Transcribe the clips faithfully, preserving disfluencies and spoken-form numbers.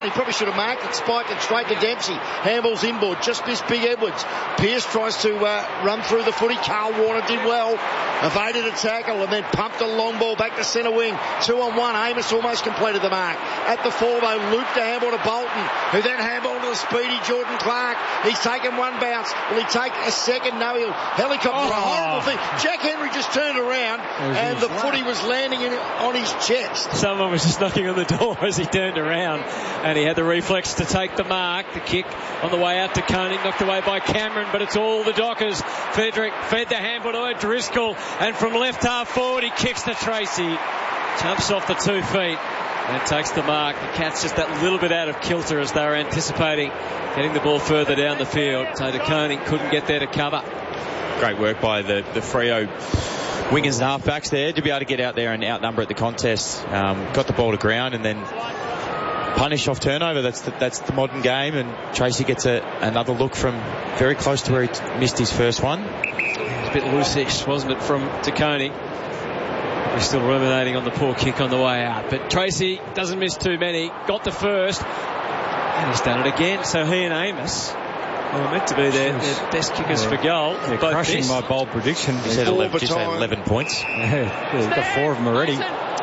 He probably should have marked it, spiked it straight to Dempsey. Handball's inboard, just missed Big Edwards. Pearce tries to uh, run through the footy. Carl Warner did well. Evaded a tackle and then pumped a long ball back to centre wing. Two on one. Amos almost completed the mark. At the four though, looped a handball to Bolton, who then handballed to the speedy Jordan Clark. He's taken one bounce. Will he take a second? No, he'll helicopter. Oh. A horrible thing. Jack Henry just turned around and the flat. footy was landing in, on his chest. Someone was just knocking on the door as he turned around. And he had the reflex to take the mark. The kick on the way out to Koenig, knocked away by Cameron, but it's all the Dockers. Frederick fed the handball to Driscoll, and from left half forward he kicks to Tracy. Jumps off the two feet and takes the mark. The Cats just that little bit out of kilter as they were anticipating getting the ball further down the field. So the Koenig couldn't get there to cover. Great work by the, the Freo wingers and halfbacks there to be able to get out there and outnumber at the contest. Um, got the ball to ground and then punish off turnover. That's the, that's the modern game, and Tracy gets a, another look from very close to where he t- missed his first one. It was a bit loose-ish, wasn't it, from Koenig? We're still ruminating on the poor kick on the way out, but Tracy doesn't miss too many. Got the first, and he's done it again. So he and Amos were meant to be their, their best kickers yeah. for goal. They're both crushing missed. My bold prediction. He said eleven, just had eleven points. Yeah, yeah, he's got four of them already.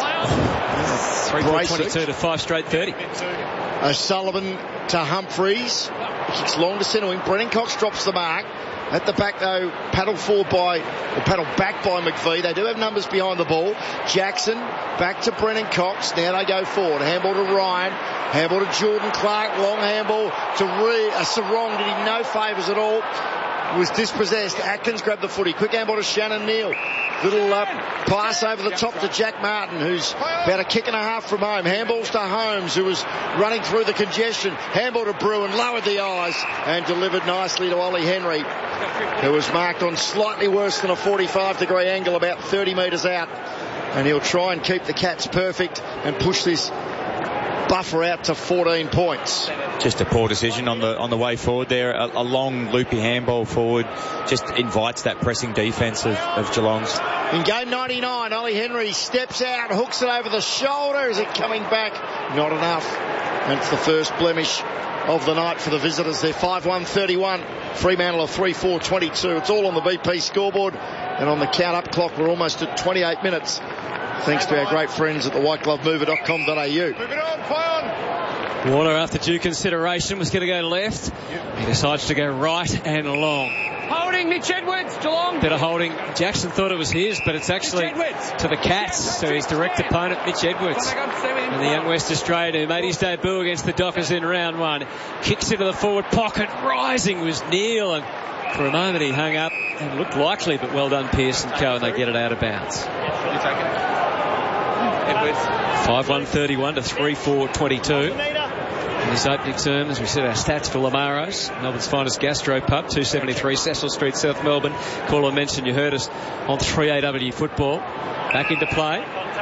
three four twenty-two to five straight thirty. O'Sullivan to Humphreys. He kicks long to centre wing. Brennan Cox drops the mark. At the back, though, paddle forward by, or paddle back by McVie. They do have numbers behind the ball. Jackson back to Brennan Cox. Now they go forward. Handball to Ryan. Handball to Jordan Clark. Long handball to Re- uh, Sarong. Did him no favours at all. Was dispossessed. Atkins grabbed the footy. Quick handball to Shannon Neal. Little uh, pass over the top to Jack Martin, who's about a kick and a half from home. Handballs to Holmes, who was running through the congestion. Handball to Bruin, lowered the eyes and delivered nicely to Ollie Henry, who was marked on slightly worse than a forty-five degree angle about thirty metres out. And he'll try and keep the Cats perfect and push this buffer out to fourteen points. Just a poor decision on the on the way forward there. A, a long loopy handball forward just invites that pressing defence of, of Geelong's. In game ninety-nine, Ollie Henry steps out, hooks it over the shoulder. Is it coming back? Not enough. And it's the first blemish of the night for the visitors. They're five one thirty-one. Fremantle are three four twenty-two. It's all on the B P scoreboard. And on the count-up clock, we're almost at twenty-eight minutes. Thanks to our great friends at the white glove mover dot com dot a u. Move it on, play on. Warner, after due consideration, was going to go left. He decides to go right and long. Holding, Mitch Edwards, Geelong. Bit of holding. Jackson thought it was his, but it's actually to the Cats. So his direct opponent, Mitch Edwards. And the young West Australian who made his debut against the Dockers in round one. Kicks into the forward pocket. Rising was Neal, and for a moment he hung up and looked likely, but well done Pearce and Co, and they get it out of bounds. You take it. Edwards. five one thirty-one to three four twenty-two. In his opening term, as we said, our stats for Lamaros, Melbourne's finest gastro pub, two seventy-three Cecil Street, South Melbourne. Caller mentioned you heard us on three A W football. Back into play.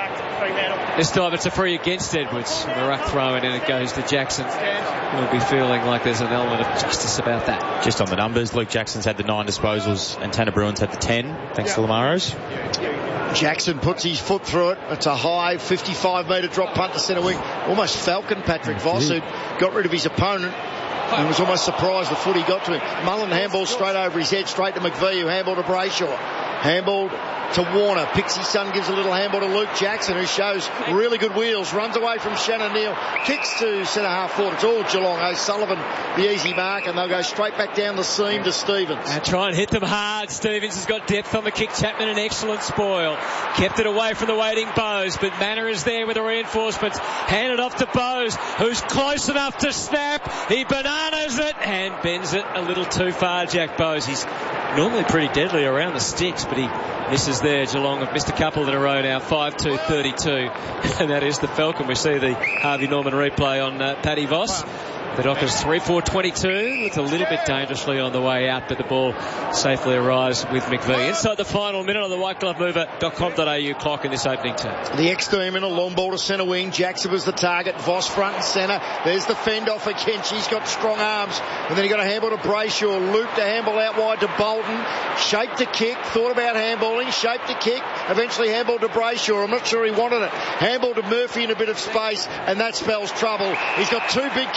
This time it's a free against Edwards. And the ruck throw in, and it goes to Jackson. We'll be feeling like there's an element of justice about that. Just on the numbers, Luke Jackson's had the nine disposals and Tanner Bruins had the ten, thanks to Lamaros. Jackson puts his foot through it. It's a high fifty-five metre drop punt to centre wing. Almost Falcon Patrick Voss, who got rid of his opponent and was almost surprised the foot he got to him. Mullen handball straight over his head, straight to McVie, who handballed to Brayshaw. Handballed to Warner. Pixie's son gives a little handball to Luke Jackson, who shows really good wheels. Runs away from Shannon Neal. Kicks to centre half forward. It's all Geelong. O'Sullivan, the easy mark, and they'll go straight back down the seam to Stevens. And try and hit them hard. Stevens has got depth on the kick. Chapman, an excellent spoil. Kept it away from the waiting Bowes, but Manor is there with the reinforcements. Handed off to Bowes, who's close enough to snap. He bananas it and bends it a little too far, Jack Bowes. He's normally pretty deadly around the sticks, but he misses there. Geelong have missed a couple in a row now. five two thirty-two. And that is the Falcon. We see the Harvey Norman replay on uh, Paddy Voss. The Dockers three four twenty-two. It's a little bit dangerously on the way out, but the ball safely arrives with McVie. Inside the final minute on the white glove mover dot com dot a u clock in this opening term. The extreme in a long ball to centre wing. Jackson was the target. Voss front and centre. There's the fend off again. She's got strong arms. And then he got a handball to Brayshaw. Looped a handball out wide to Bolton. Shaped a kick. Thought about handballing. Shaped a kick. Eventually handball to Brayshaw. I'm not sure he wanted it. Handball to Murphy in a bit of space, and that spells trouble. He's got two big